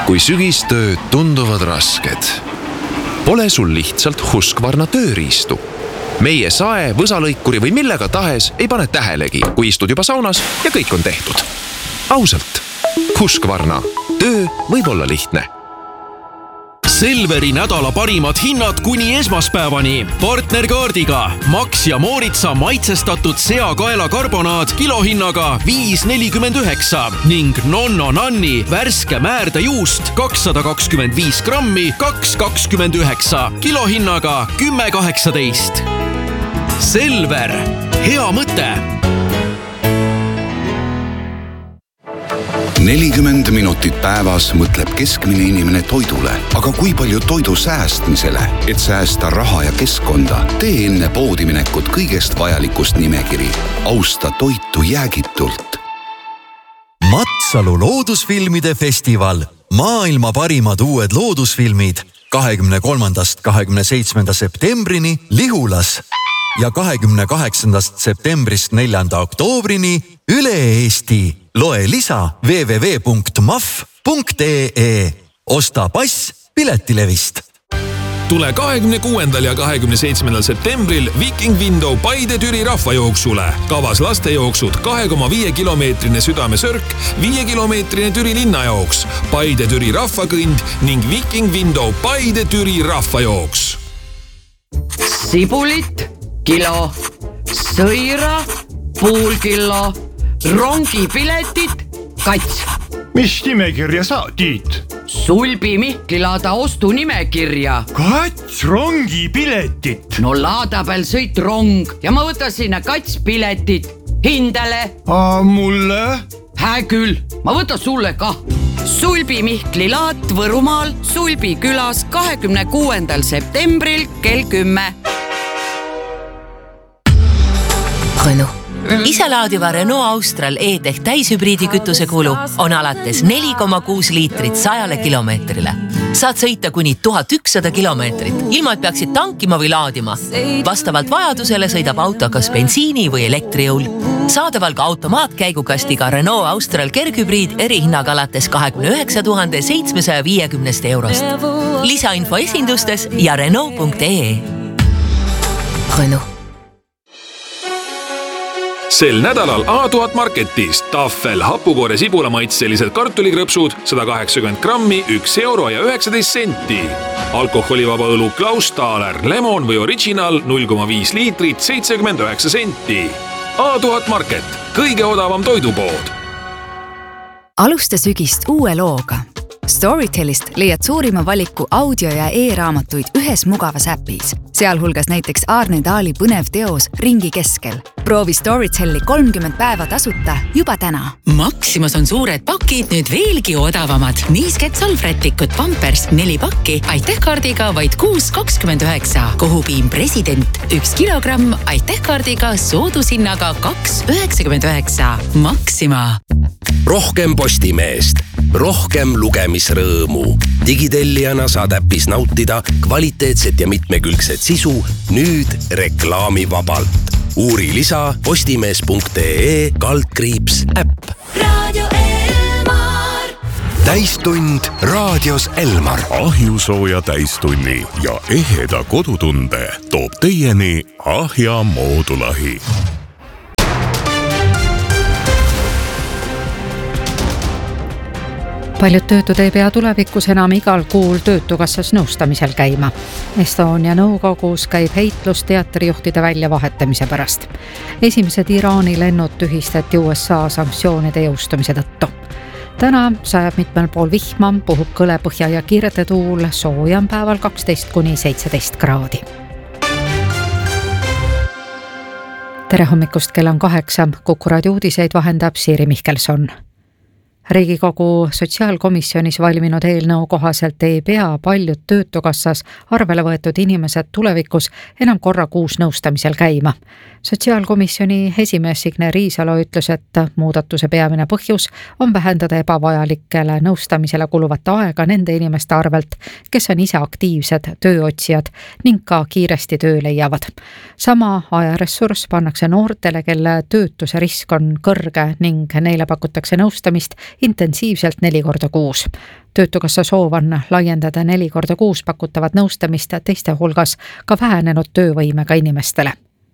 kui sügistööd tunduvad rasked. Pole sul lihtsalt Husqvarna tööriistu. Meie sae, võsalõikuri või millega tahes ei pane tähelegi, kui istud juba saunas ja kõik on tehtud. Ausalt, Husqvarna. Töö võib olla lihtne. Selveri nädala parimad hinnad kuni esmaspäevani. Partnerkaardiga Max ja Mooritsa maitsestatud seakaela karbonaad kilohinnaga 5,49 ning Nonno Nanni värske määrdejuust 225 grammi 2,29 kilohinnaga 10,18. Selver. Hea mõte. 40 minutit päevas mõtleb keskmine inimene toidule, aga kui palju toidu säästmisele, et säästa raha ja keskkonda, tee enne poodi minekut kõigest vajalikust nimekiri. Austa toitu jäägitult. Matsalu loodusfilmide festival. Maailma parimad uued loodusfilmid 23.–27. septembrini Lihulas ja 28. septembrist 4. oktoobrini üle Eesti. Loe lisa www.maf.ee. Osta pass piletilevist. Tule 26. ja 27. septembril Viking Window Paide Türi rahvajooksule. Kavas lastejooksud 2,5 kilomeetrine Südamesörk, 5 kilomeetrine Türi linnajooks, Paide Türi rahvakõnd ning Viking Window Paide Türi rahvajooks. Sibulit, kilo, sõira, pool kilo, rongipiletit, kats. Mis nimekirja sa, Tiit? Sulbi Mihkli laada ostu nimekirja. Kats rongipiletit. No laada peal sõit rong ja ma võtan sinna kats piletit. Hindele. Mulle? Hää küll, ma võtan sulle ka. Sulbi Mihkli laat Võrumaal Sulbi külas 26. septembril kell 10. Renault. Iselaadiva Renault Austral E-Tech täishübriidi kütuse kulu on alates 4,6 liitrit 100 kilomeetrile. Saad sõita kuni 1100 kilomeetrit, ilma et peaksid tankima või laadima. Vastavalt vajadusele sõidab auto kas bensiini või elektrijõul. Saadaval ka automaatkäigukastiga Renault Austral kerghübriid erihinnaga alates 29 750 eurost. Lisainfo esindustes ja Renault.ee. Renault. Sel nädalal A1000 Marketis tahvel hapukoore sibulamaitselised kartulikrõpsud 180 grammi 1 euro ja 19 senti. Alkoholivaba õlu Klaus Thaler Lemon või Original 0,5 liitrit 79 senti. A1000 Market, kõige odavam toidupood. Alusta sügist uue looga. Storytelist leiad suurima valiku audio- ja e-raamatuid ühes mugavas äpis, sealhulgas näiteks Aarne Taali põnev teos Ringi keskel. Proovi Storytelli 30 päeva tasuta juba täna. Maximas on suured pakid nüüd veelgi odavamad. Niisket salvrätlikud Pampers 4 pakki, Aitäh-kaardiga vaid 6,29. Kohupiim President 1 kilogramm, Aitäh-kaardiga soodushinnaga 2,99. Maxima. Rohkem Postimeest, rohkem lugemisrõõmu. Digitellijana saad äppis nautida kvaliteetset ja mitmekülgset sisu nüüd reklaamivabalt. Uuri lisa postimees.ee/äpp. Radio Elmar. Täistund raadios Elmar. Ahjusooja täistunni ja eheda kodutunde toob teieni Ahja moodulahi. Paljud töötud ei pea tulevikus enam igal kuul Töötukassas nõustamisel käima. Estonia nõukogus käib heitlus teatrijuhtide väljavahetamise pärast. Esimesed Iraani lennud tühistati USA sanktsioonide jõustumise tõttu. Täna sajab mitmel pool vihma, puhub kõlepõhja ja kirdetuul, soojam päeval 12–17 kraadi. Tere hommikust, kell on 8, Kuku raadio uudiseid vahendab Siiri Mihkelson. Riigikogu sotsiaalkomisjonis valminud eelnõu kohaselt ei pea paljud Töötukassas arvele võetud inimesed tulevikus enam korra kuus nõustamisel käima. Sotsiaalkomisjoni esimees Signe Riisalo ütles, et muudatuse peamine põhjus on vähendada ebavajalikele nõustamisele kuluvat aega nende inimeste arvelt, kes on ise aktiivsed tööotsijad ning ka kiiresti töö leiavad. Sama ajaressurss pannakse noortele, kelle töötuse risk on kõrge ning neile pakutakse nõustamist intensiivselt 4 korda kuus. Töötukassa soov on laiendada 4 korda kuus pakutavat nõustamist teiste hulgas ka vähenenud töövõimega inimestele.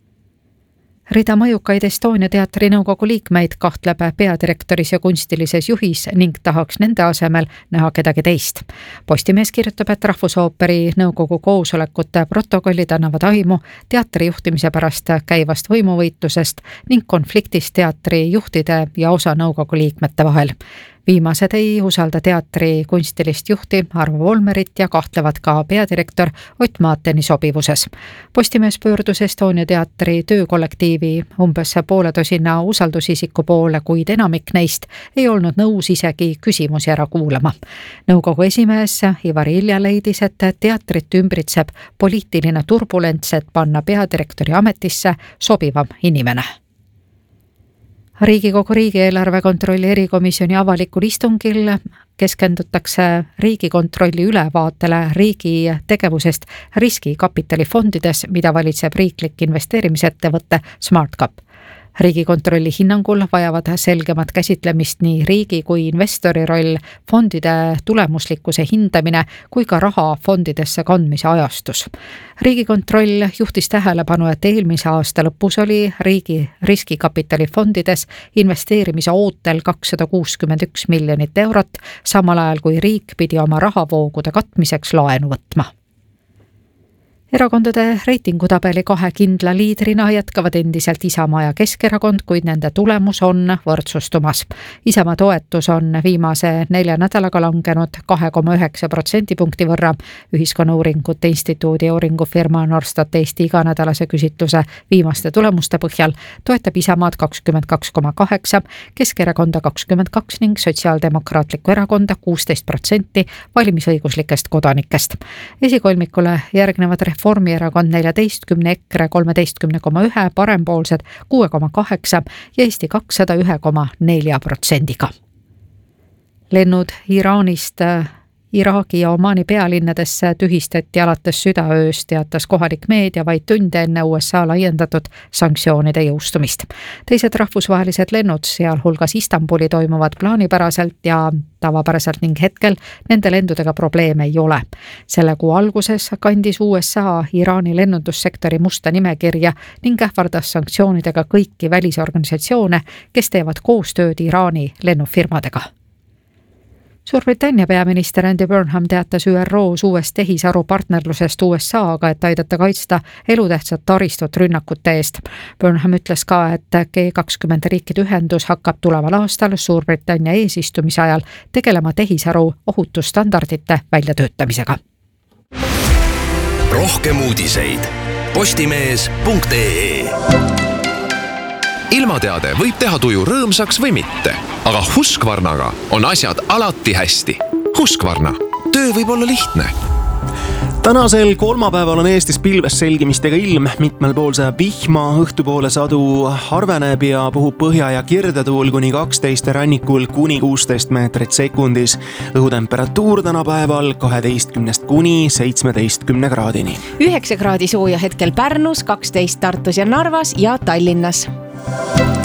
Rida mõjukaid Estonia teatri nõukogu liikmeid kahtleb peadirektoris ja kunstilises juhis ning tahaks nende asemel näha kedagi teist. Postimees kirjutab, et Rahvusooperi nõukogu koosolekute protokollid annavad aimu teatri juhtimise pärast käivast võimuvõitlusest ning konfliktist teatri juhtide ja osa nõukogu liikmete vahel. Viimased ei usalda teatri kunstilist juhti Arvo Volmerit ja kahtlevad ka peadirektor Ott Maateni sobivuses. Postimees pöördus Estonia teatri töökollektiivi umbes 1,5 usaldusisiku poole, kuid enamik neist ei olnud nõus isegi küsimusi ära kuulama. Nõukogu esimees Ivar Ilja leidis, et teatrit ümbritseb poliitiline turbulents, et panna peadirektori ametisse sobivam inimene. Riigikogu riigieelarve kontrolli erikomisjoni avalikul istungil keskendutakse Riigikontrolli ülevaatele riigi tegevusest riskikapitalifondides, mida valitseb riiklik investeerimisettevõte SmartCap. Riigikontrolli hinnangul vajavad selgemat käsitlemist nii riigi kui investori roll, fondide tulemuslikkuse hindamine kui ka raha fondidesse kandmise ajastus. Riigikontroll juhtis tähelepanu, et eelmise aasta lõpus oli riigi riskikapitalifondides investeerimise ootel 261 miljonit eurot, samal ajal kui riik pidi oma rahavoogude katmiseks laenu võtma. Erakondade reitingutabeli 2 kindla liidrina jätkavad endiselt Isamaa ja Keskerakond, kuid nende tulemus on võrdsustumas. Isamaa toetus on viimase 4 nädalaga langenud 2,9% punkti võrra. Ühiskonnauuringute instituudi ja uuringufirma Norstat Eesti iganädalase küsitluse viimaste tulemuste põhjal toetab Isamaad 22,8%, Keskerakonda 22% ning Sotsiaaldemokraatlikku erakonda 16% valimisõiguslikest kodanikest. Esikolmikule järgnevad Reformierakond 14, EKRE 13,1%, parempoolsed 6,8% ja Eesti 200 1,4%. Lennud Iraanist Iraagi ja Omaani pealinnadesse tühistati alates südaööst, teatas kohalik meedia vaid tunde enne USA laiendatud sanktsioonide jõustumist. Teised rahvusvahelised lennud, sealhulgas Istanbuli, toimuvad plaanipäraselt ja tavapäraselt ning hetkel nende lendudega probleeme ei ole. Selle kuu alguses kandis USA Iraani lennundussektori musta nimekirja ning ähvardas sanktsioonidega kõiki välisorganisatsioone, kes teevad koostööd Iraani lennufirmadega. Suurbritannia peaminister Andy Burnham teatas ÜROs uuest tehisaru partnerlusest USA-ga, et aidata kaitsta elutähtsat taristut rünnakute eest. Burnham ütles ka, et G20 riikide ühendus hakkab tuleval aastal Suurbritannia eesistumise ajal tegelema tehisaru ohutusstandardite väljatöötamisega. Rohkem uudiseid postimees.ee. Ilmateade võib teha tuju rõõmsaks või mitte, aga Husqvarnaga on asjad alati hästi. Husqvarna, töö võib olla lihtne. Tänasel kolmapäeval on Eestis pilves selgimistega ilm, mitmel pool sajab vihma, õhtupoole sadu harveneb ja puhub põhja- ja kirdetuul kuni 12 rannikul kuni 16 meetrit sekundis. Õhutemperatuur tänapäeval 12 kuni 17 kraadini. 9 kraadi sooja hetkel Pärnus, 12 Tartus ja Narvas ja Tallinnas.